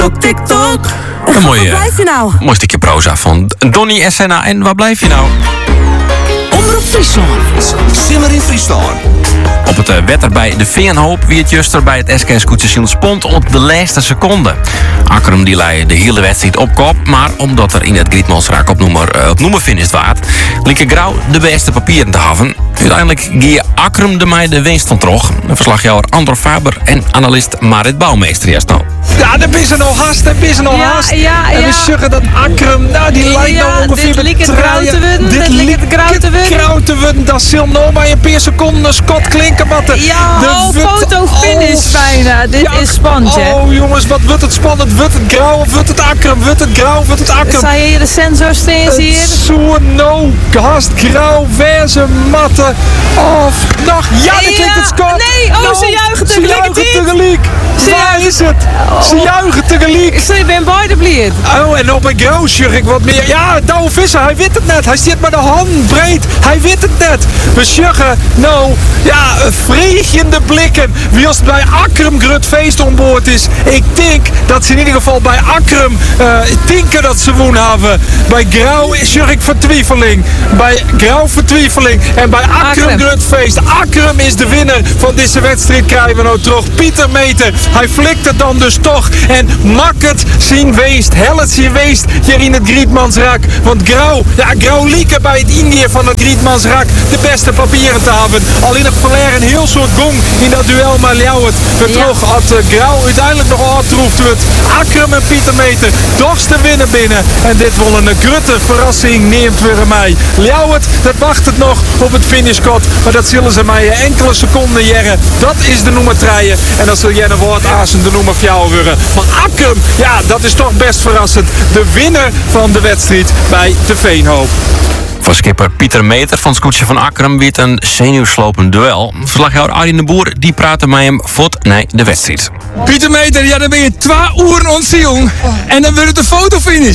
TikTok, TikTok. Een Waar blijf je nou? mooi stukje proza van Donny en Senna. En waar blijf je nou? Omroep Friesland. Simmer in Friesland. Op het wetter bij de Veenhoop wie het juster bij het SK-scootje Spont op de laatste seconde. Akkerum die leidde de hele wedstrijd op kop, maar omdat er in het Grietmansraak op noemer finished waard, lieke Grauw de beste papieren te hebben. Uiteindelijk gie Akkerum de mij de winst van trog. Verslagjouwer Andor Faber en analist Marit Bouwmeester eerst nou. Ja, daar is er nog haast, En we zeggen dat Akkerum, nou die lijkt nou ongeveer dit lijkt het grauw te worden, dit lijkt het grauw te worden. Dat zal nou maar een paar seconden Scott Klinkenbatten. Ja, fotofinish bijna. Dit is spannend, hè? Oh jongens, wat wordt het spannend. Wordt het grauw of wordt het Akkerum? Wordt het grauw of wordt het Akkerum? Zou je hier de sensor steeds hier? Zo nou, gast, grauw, verse matten. Of nog, ja, dan klinkt het Scott. Nee, ze juichen tegelijk. Waar is het? Ze juichen tegelijk. Ik ben beide blij. Oh, en op een grauw zeg ik wat meer. Ja, Douwe Visser, hij weet het net. Hij zit met de hand breed. Hij weet het net. We zeggen, nou, ja, vregende blikken. Wie als het bij Akkerum grut feest onboord is. Ik denk dat ze in ieder geval bij Akkerum denken dat ze woon hebben. Bij grauw zeg ik vertwijfeling. Bij grauw vertwijfeling. En bij Akkerum grut feest. Akkerum is de winnaar van deze wedstrijd. Krijgen we nou terug. Pieter Meter. Hij flikt het dan dus toch. En mak het zien weest. Hel het zien weest hier in het Grietmansrak. Want grauw lieken bij het Indië van het Grietmansrak de beste papieren te hebben. Al in het verleer een heel soort gong in dat duel met Ljouwert. Toch had grauw uiteindelijk nog uitgeroefd wordt. Akkerum en Pieter Meter. Dorsten winnen binnen. En dit wil een grutte verrassing neemt weer mij. Ljouwert, dat wacht het nog op het finishcode. Maar dat zullen ze mij enkele seconden jaren. Dat is de nummer 3. En dan zul jij een woord azen de nummer 4 worden. Maar Akkerum, ja, dat is toch best verrassend. De winnaar van de wedstrijd bij de Veenhoop. Van skipper Pieter Meter van het scootje van Akkerum weet een zenuwslopend duel. Verslaghouder Arjen de Boer die praatte met hem voort naar de wedstrijd. Pieter Meter, ja, dan ben je 2 uur ontziel. En dan wordt het een fotofinish.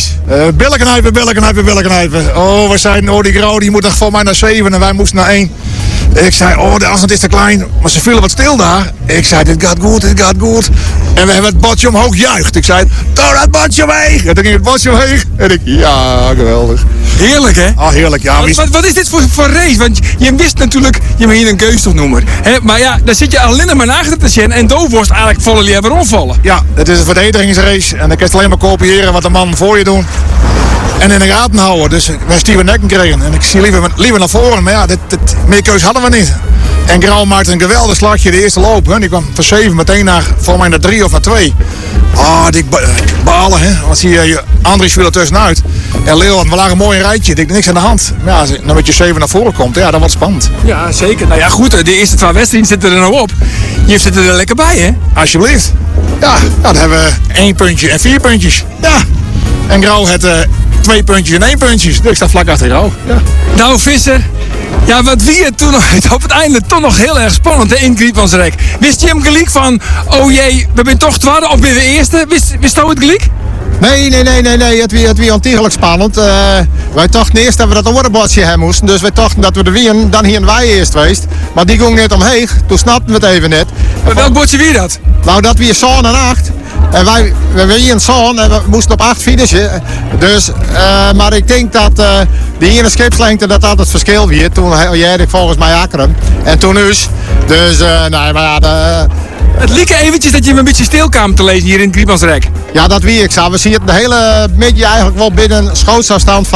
Bellenknijpen. Oh, we zeiden, die grauw die moet nog voor mij naar 7 en wij moesten naar 1. Ik zei, de afstand is te klein. Maar ze vielen wat stil daar. Ik zei, dit gaat goed. En we hebben het bordje omhoog juicht. Ik zei, doe dat bordje omheen. En toen ging het bordje omheen. En ik, ja, geweldig. Heerlijk, hè? Oh, heerlijk, ja. Wat is dit voor race? Want je wist natuurlijk, je moet hier een keusnoemer. Maar ja, daar zit je alleen nog maar achter te zien. En Doorworst eigenlijk volle liever omvallen. Ja, het is een verdedigingsrace. En dan kun je alleen maar kopiëren wat de man voor je doet. En in de gaten houden. Dus wij Steven Nekken kregen. En ik zie liever naar voren. Maar ja, meer keus hadden we niet. En Grauw maakte een geweldig slagje de eerste loop. Hè. Die kwam van 7 meteen naar 3 of naar 2. Die balen, hè. Want zie je Andries viel er tussenuit. En Leeuwen, we lagen mooi een rijtje. Ik denk niks aan de hand. Maar ja, als je met je 7 naar voren komt, ja, dan wordt het spannend. Ja, zeker. Nou ja, goed. De eerste 2 wedstrijden zitten er nou op. Je zit er lekker bij, hè? Alsjeblieft. Ja, dan hebben we 1 puntje en 4 puntjes. Ja. En Grauw had 2 puntjes en 1 puntje. Dus ik sta vlak achter Grauw. Ja. Nou, Visser. Ja, wat wie het toen op het einde toch nog heel erg spannend hè, in Grietmansrek. Wist je hem gelijk van, oh jee, we zijn toch tweede of ben we eerste? Wist je het gelijk? Nee. Het was ontiegelijk spannend. Wij dachten eerst dat we dat orenbordje hebben moesten. Dus wij dachten dat we de wien, dan hier wij eerst geweest. Maar die ging net omheen. Toen snapten we het even net. Welk bordje wie dat? Nou, dat weer zo'n en 8. En wij waren zo'n en we moesten op 8 finishen. Dus, maar ik denk dat die ene schipslengte dat het verschil weer. Toen jij ik volgens mij Akkerum. En toen dus. Dus, nee, maar ja... Het liep eventjes dat je me een beetje stil kwam te lezen hier in het Grietmansrek. Ja, dat wie ik zou. We zien het de hele middag eigenlijk wel binnen schootsafstand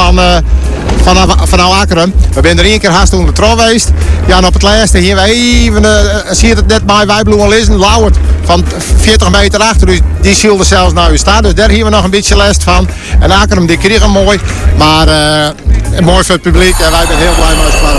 van Akkerum. We zijn er 1 keer haast onder de trouw geweest. Ja, en op het laatste hier even, zie je het net bij wij bloemen lezen. Lauwert van 40 meter achter, dus die zielde zelfs naar u staan. Dus daar hebben we nog een beetje last van. En Akkerum die kreeg hem mooi, maar mooi voor het publiek en wij zijn heel blij met ons.